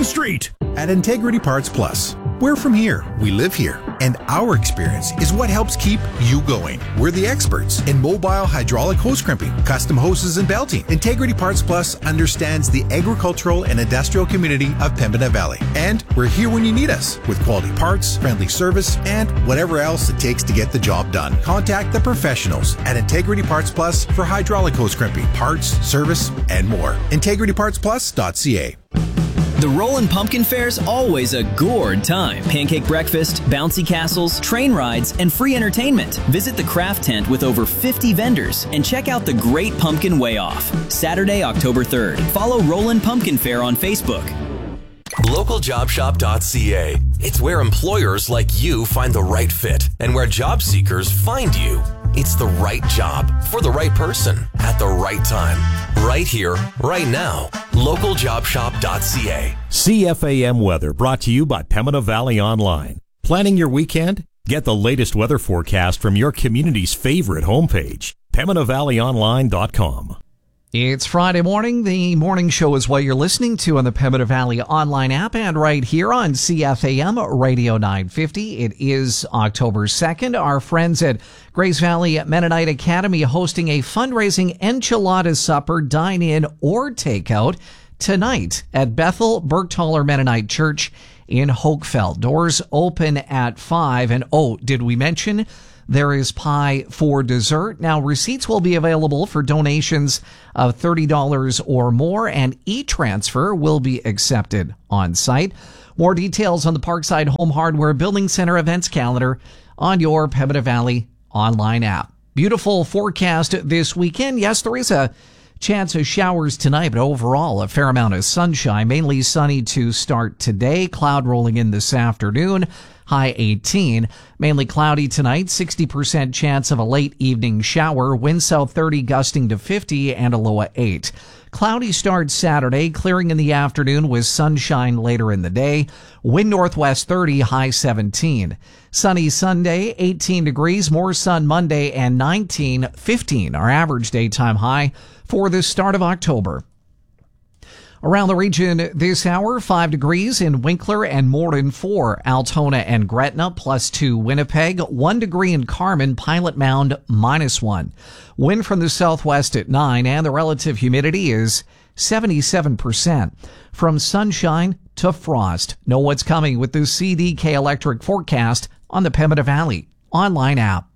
Main Street. At Integrity Parts Plus, we're from here, we live here, and our experience is what helps keep you going. We're the experts in mobile hydraulic hose crimping, custom hoses, and belting. Integrity Parts Plus understands the agricultural and industrial community of Pembina Valley, and we're here when you need us with quality parts, friendly service, and whatever else it takes to get the job done. Contact the professionals at Integrity Parts Plus for hydraulic hose crimping, parts, service, and more. IntegrityPartsPlus.ca. The Rollin' Pumpkin Fair's always a gourd time. Pancake breakfast, bouncy castles, train rides, and free entertainment. Visit the craft tent with over 50 vendors and check out the Great Pumpkin Way Off. Saturday, October 3rd. Follow Rollin' Pumpkin Fair on Facebook. LocalJobShop.ca. It's where employers like you find the right fit and where job seekers find you. It's the right job for the right person at the right time. Right here, right now. LocalJobShop.ca. CFAM weather brought to you by Pembina Valley Online. Planning your weekend? Get the latest weather forecast from your community's favorite homepage, PembinaValleyOnline.com. It's Friday morning. The morning show is what you're listening to on the Pembina Valley Online app and right here on CFAM Radio 950. It is October 2nd. Our friends at Grace Valley Mennonite Academy hosting a fundraising enchilada supper, dine-in or takeout tonight at Bethel Bergthaler Mennonite Church in Hochfeld. Doors open at 5. And did we mention there is pie for dessert? Now, receipts will be available for donations of $30 or more, and e-transfer will be accepted on site. More details on the Parkside Home Hardware Building Center events calendar on your Pembina Valley Online app. Beautiful forecast this weekend. Yes, there is a chance of showers tonight, but overall a fair amount of sunshine. Mainly sunny to start today. Cloud rolling in this afternoon. High 18. Mainly cloudy tonight. 60% chance of a late evening shower. Wind south 30 gusting to 50 and a low of 8. Cloudy start Saturday, clearing in the afternoon with sunshine later in the day. Wind northwest 30, high 17. Sunny Sunday, 18 degrees. More sun Monday and 15. Our average daytime high for the start of October. Around the region this hour, 5 degrees in Winkler and Morden, 4 Altona and Gretna, +2 Winnipeg, 1 degree in Carmen, Pilot Mound, -1. Wind from the southwest at 9, and the relative humidity is 77%. From sunshine to frost. Know what's coming with the CDK Electric forecast on the Pembina Valley Online app.